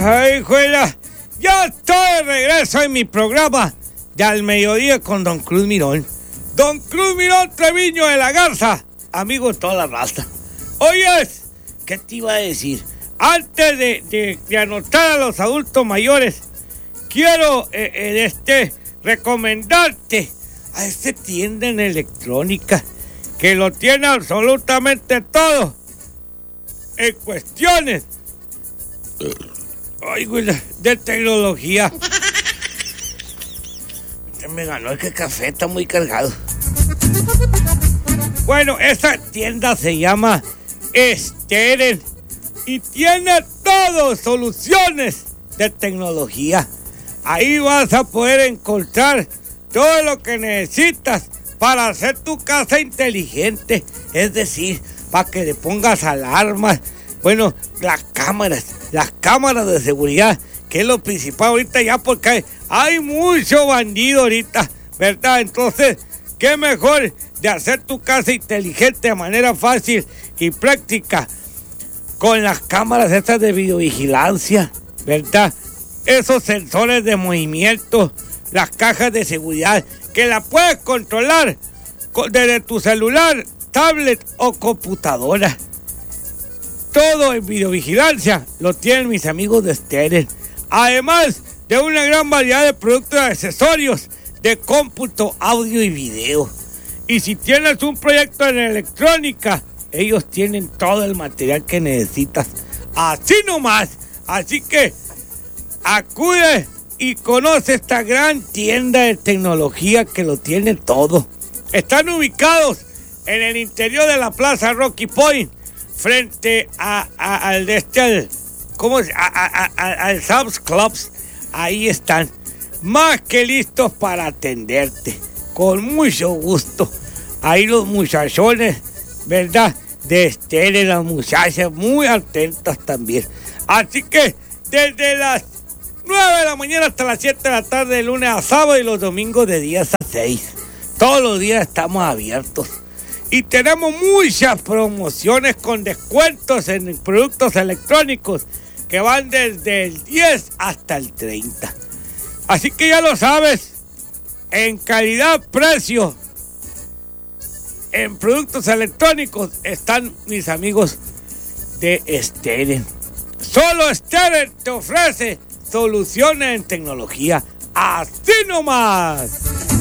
Ay, juela, ya estoy de regreso en mi programa de Al Mediodía con Don Cruz Mirón. Don Cruz Mirón Treviño de la Garza, amigo de toda la raza. Oyes, ¿qué te iba a decir? Antes de anotar a los adultos mayores, quiero recomendarte a esta tienda en electrónica que lo tiene absolutamente todo en cuestiones de tecnología. Me ganó el que el café está muy cargado. Bueno, esa tienda se llama Steren y tiene todo, soluciones de tecnología. Ahí vas a poder encontrar todo lo que necesitas para hacer tu casa inteligente. Es decir, para que le pongas alarmas. Bueno, las cámaras de seguridad, que es lo principal ahorita ya, porque hay mucho bandido ahorita, ¿verdad? Entonces, qué mejor de hacer tu casa inteligente de manera fácil y práctica con las cámaras estas de videovigilancia, ¿verdad? Esos sensores de movimiento, las cajas de seguridad, que la puedes controlar desde tu celular, tablet o computadora. Todo en videovigilancia lo tienen mis amigos de Steren. Además de una gran variedad de productos y accesorios de cómputo, audio y video. Y si tienes un proyecto en electrónica, ellos tienen todo el material que necesitas. Así nomás. Así que acude y conoce esta gran tienda de tecnología que lo tiene todo. Están ubicados en el interior de la Plaza Rocky Point, frente al Sam's Clubs. Ahí están, más que listos para atenderte, con mucho gusto. Ahí los muchachones, ¿verdad? De Steren, las muchachas muy atentas también. Así que desde las 9 de la mañana hasta las 7 de la tarde, de lunes a sábado, y los domingos de 10 a 6. Todos los días estamos abiertos. Y tenemos muchas promociones con descuentos en productos electrónicos que van desde el 10 hasta el 30. Así que ya lo sabes, en calidad, precio, en productos electrónicos están mis amigos de Steren. Solo Steren te ofrece soluciones en tecnología. ¡Así nomás!